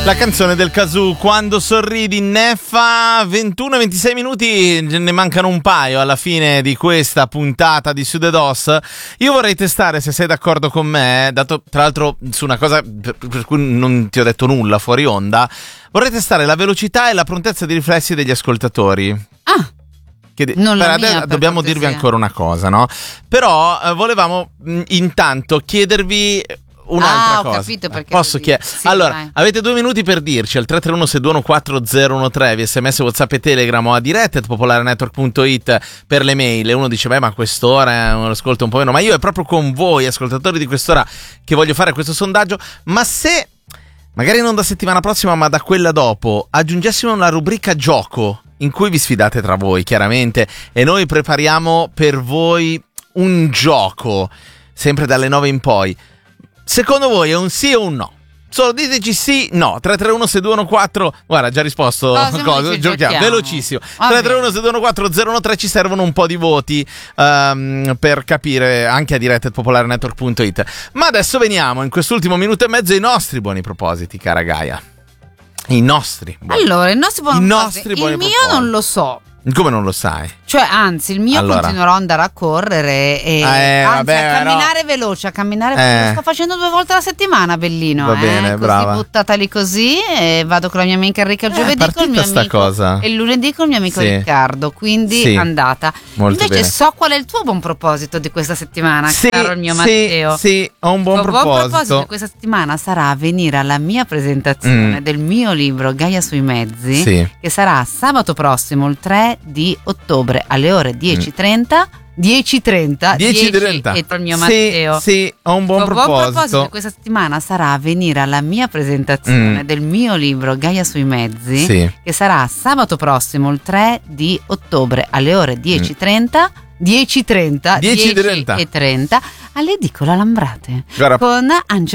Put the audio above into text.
La canzone del Kazoo, Quando sorridi, Neffa. 21-26 minuti, ne mancano un paio alla fine di questa puntata di Sudedos. Io vorrei testare, se sei d'accordo con me, dato tra l'altro su una cosa per cui non ti ho detto nulla fuori onda, vorrei testare la velocità e la prontezza di riflessi degli ascoltatori. Dobbiamo dirvi ancora una cosa, no? Però volevamo intanto chiedervi un'altra cosa. Capito perché. Posso chiedere? Sì, allora, vai. avete 2 minuti per dirci al 331-621-4013 via SMS, WhatsApp e Telegram o a diretta@popolarenetwork.it per le mail. E uno dice: beh, ma a quest'ora lo ascolto un po' meno. Ma io è proprio con voi, ascoltatori di quest'ora, che voglio fare questo sondaggio. Ma se, magari non da settimana prossima, ma da quella dopo, aggiungessimo una rubrica gioco in cui vi sfidate tra voi, chiaramente, e noi prepariamo per voi un gioco, sempre dalle 9 in poi. Secondo voi è un sì o un no? Solo diteci sì, no. 331-621-4. Guarda, ha già risposto. Giochiamo velocissimo. 331-621-4-013. Ci servono un po' di voti per capire, anche a diretta@popolarenetwork.it. Ma adesso veniamo in quest'ultimo minuto e mezzo ai nostri buoni propositi, cara Gaia. I nostri buoni. Allora, i nostri buoni propositi. Il mio propositi. non lo so. Come non lo sai? Cioè, anzi, il mio continuerò ad andare a correre e a camminare veloce, Lo sto facendo 2 volte alla settimana, bellino. Va bene, così, brava. buttata lì così, e vado con la mia amica Enrica il giovedì, con il mio amico cosa. e il lunedì con il mio amico Riccardo. Quindi andata. Molto Invece bene. so qual è il tuo buon proposito di questa settimana, caro il mio Matteo. Sì, ho un buon proposito. Il buon proposito di questa settimana sarà venire alla mia presentazione del mio libro Gaia sui mezzi, che sarà sabato prossimo, il 3 di ottobre alle ore 10:30. 10:30 e il mio Matteo. Sì, ho un buon proposito. Il buon proposito di questa settimana sarà venire alla mia presentazione del mio libro Gaia sui mezzi, che sarà sabato prossimo, il 3 di ottobre alle ore 10:30 10:30 alle Edicola Lambrate. Guarda, con Angelo